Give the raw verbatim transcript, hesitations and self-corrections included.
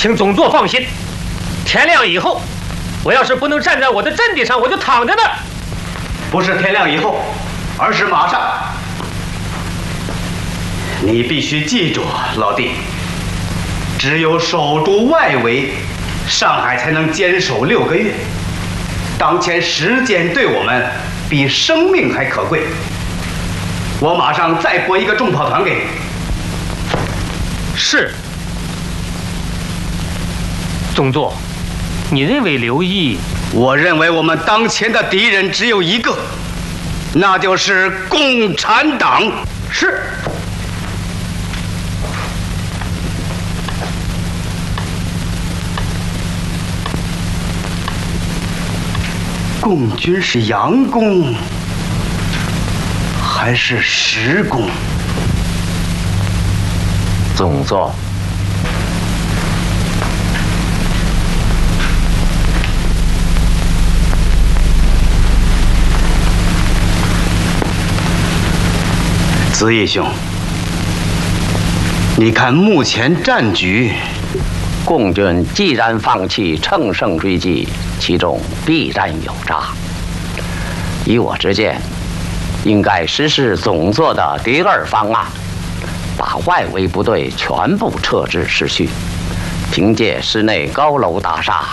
请总座放心，天亮以后，我要是不能站在我的阵地上，我就躺在那儿。 不是天亮以后，而是马上。你必须记住，老弟，只有守住外围，上海才能坚守六个月。当前时间对我们比生命还可贵。我马上再拨一个重炮团给你。 是。总座，你认为刘毅？ 我认为我们当前的敌人只有一个，那就是共产党。 是。 共军是佯攻还是实攻？ 总座， 子义兄，你看目前战局， 共军既然放弃乘胜追击，其中必然有诈。以我之见，应该实施总座的第二方案，把外围部队全部撤至市区，凭借市内高楼大厦